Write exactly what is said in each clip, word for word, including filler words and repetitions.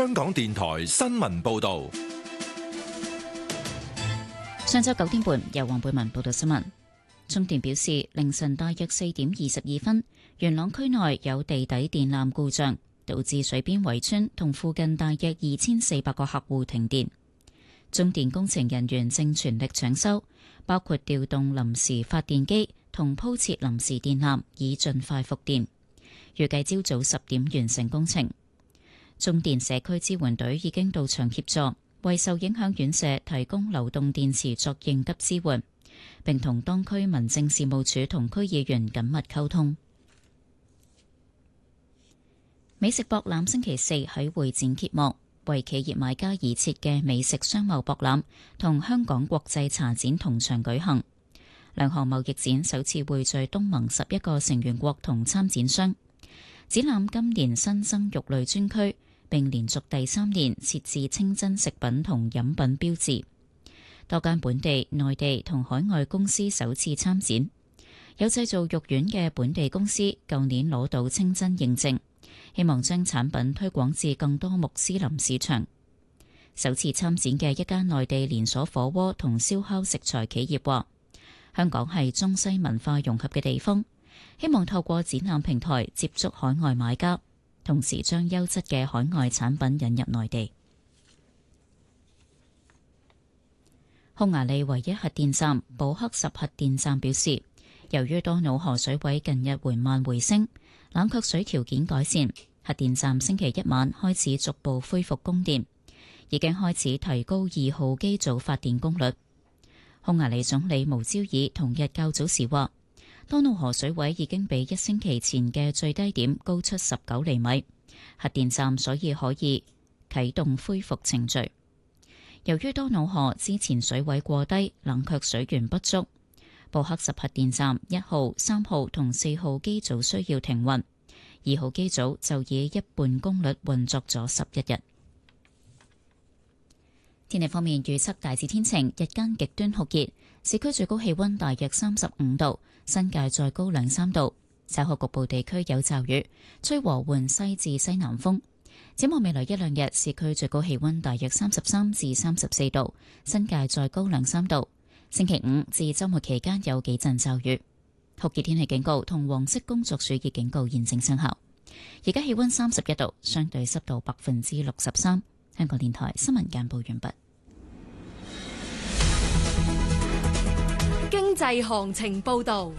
香港電台新聞報道。 上晝九點半，由黃貝文報道新聞。中電表示，凌晨大約四點二十二分，元朗區內有地底電纜故障，導致水邊圍村同附近大約二千四百個客戶停電。中電工程人員正全力搶修，包括調動臨時發電機同鋪設臨時電纜，以盡快復電。預計朝早十點完成工程。中電社區支援隊已經到場協助，為受影響院舍提供流動電池作應急支援，並同當區民政事務處同區議員緊密溝通。美食博覽星期四喺會展揭幕，為企業買家而設嘅美食商貿博覽同香港國際茶展同場舉行。兩項貿易展首次匯聚東盟十一個成員國同參展商。展覽今年新增肉類專區，並連續第三年設置清真食品同飲品標誌。多間本地、內地同海外公司首次參展。有製造肉丸嘅本地公司舊年攞到清真認證，希望將產品推廣至更多穆斯林市場。首次參展嘅一間內地連鎖火鍋同燒烤食材企業話，香港係中西文化融合嘅地方，希望透過展覽平台接觸海外買家，同時將優質嘅海外產品引入內地。匈牙利唯一核電站寶克什核電站表示，由於多瑙河水位近日緩慢回升，冷卻水條件改善，核電站星期一晚開始逐步恢復供電，已經開始提高二號機組發電功率。匈牙利總理無焦爾同日較早時話，多瑙河水位已經比一星期前嘅最低點高出十九厘米，核電站所以可以啟動恢復程序。由於多瑙河之前水位過低，冷卻水源不足，布克什核電站一號、三號同四號機組需要停運，二號機組就以一半功率運作咗十一日。天氣方面預測大致天晴，日間極端酷熱，市區最高氣溫大約三十五度，新界再高兩三度。稍後局部地區有驟雨，吹和緩西至西南風。展望未來一兩日，市區最高氣溫大約三十三至三十四度，新界再高兩三度。星期五至週末期間有幾陣驟雨。酷熱天氣警告同黃色工作暑熱警告現正生效。而家氣溫三十一度，相對濕度百分之六十三。香港電台新聞簡報完畢。 經濟行情報道。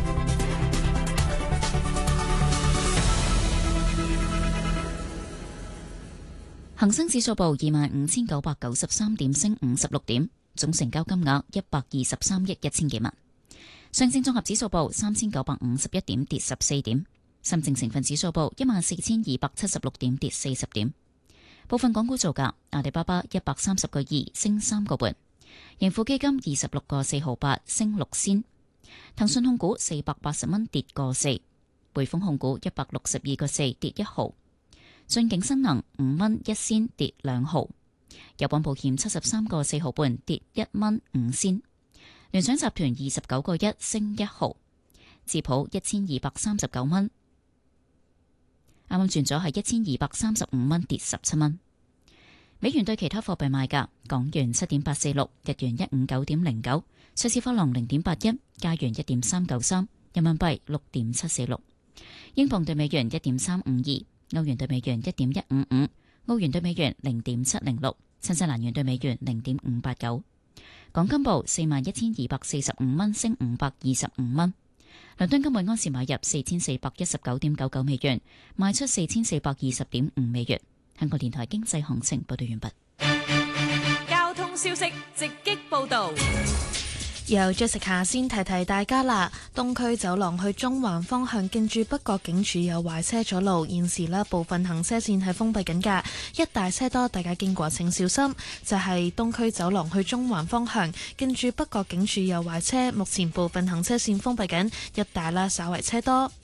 恒生指數報二萬五千九百九十三點，升五十六點，總成交金額一百二十三億一千幾萬。上證綜合指數報三千九百五十一點，跌十四點。深證成分指數報一萬四千二百七十六點，跌四十點。部分港股造價：阿里巴巴一百三十個二，升三個半；盈富基金二十六個四毫八，升六仙；騰訊控股四百八十蚊，跌個四；匯豐控股一百六十二個四，跌一毫。駿景新能五蚊一仙，跌兩毫；友邦保險七十三個四毫半，跌一蚊五仙；聯想集團二十九個一，升一毫；智普一千二百三十九蚊，啱啱轉咗係一千二百三十五蚊，跌十七蚊。美元對其他貨幣賣價：港元七點八四六，日元一五九點零九，瑞士法郎零點八一，加元一點三九三，人民幣六點七四六，英鎊對美元一點三五二。歐元對美元一點一五五，澳元對美元零點七零六，新西蘭元對美元零點五八九。港金報四萬一千二百四十五蚊，升五百二十五蚊。倫敦金每安士買入四千四百一十九點九九美元，賣出四千四百二十點五美元。香港電台經濟行情報道完畢。 交通消息直擊報道。 由 Jessica 先提提大家啦，東區走廊去中環方向近住北角警署有壞車阻路，現時呢部分行車線係封閉緊㗎，一大車多，大家經過請小心。就係、是、東區走廊去中環方向近住北角警署有壞車，目前部分行車線封閉緊，一大啦稍為車多。